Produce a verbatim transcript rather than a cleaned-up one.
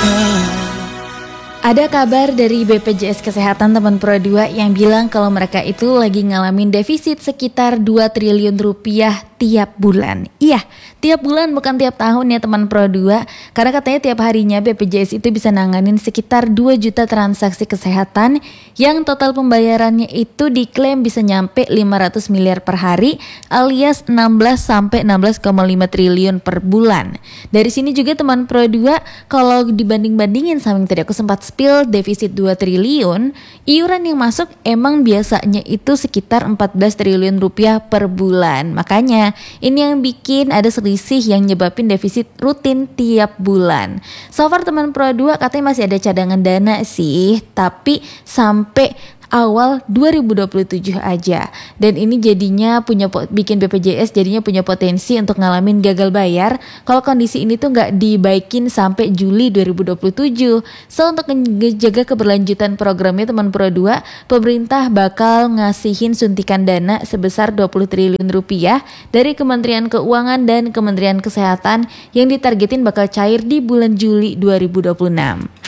Ada kabar dari B P J S Kesehatan teman Pro dua yang bilang kalau mereka itu lagi ngalamin defisit sekitar dua triliun rupiah tiap bulan. Iya, tiap bulan bukan tiap tahun ya teman Pro dua. Karena katanya tiap harinya B P J S itu bisa nanganin sekitar dua juta transaksi kesehatan yang total pembayarannya itu diklaim bisa nyampe lima ratus miliar per hari alias enam belas sampai enam belas koma lima triliun per bulan. Dari sini juga teman Pro dua kalau dibanding-bandingin sama yang tadi aku sempat spill defisit dua triliun, iuran yang masuk emang biasanya itu sekitar empat belas triliun rupiah per bulan. Makanya ini yang bikin ada selisih yang nyebabin defisit rutin tiap bulan. So far teman Pro dua katanya masih ada cadangan dana sih, tapi sampai awal dua ribu dua puluh tujuh aja. Dan ini jadinya punya bikin B P J S jadinya punya potensi untuk ngalamin gagal bayar kalau kondisi ini tuh nggak dibaikin sampai Juli dua ribu dua puluh tujuh. So untuk menjaga keberlanjutan programnya teman Pro dua, pemerintah bakal ngasihin suntikan dana sebesar dua puluh triliun rupiah dari Kementerian Keuangan dan Kementerian Kesehatan yang ditargetin bakal cair di bulan Juli dua ribu dua puluh enam.